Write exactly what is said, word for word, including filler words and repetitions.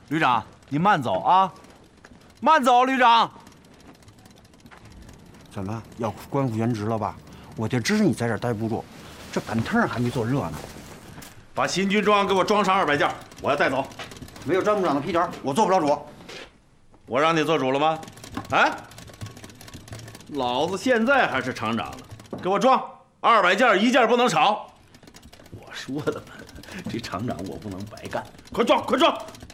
旅长，你慢走啊，慢走，旅长。 怎么要官复原职了吧？我就知你在这儿待不住，这板凳还没坐热呢。 把新军装给我装上二百件，我要带走。 没有张部长的批条，我做不了主。 我让你做主了吗？啊？老子现在还是厂长呢，给我装二百件，一件不能少。我说的嘛，这厂长我不能白干，快装，快装！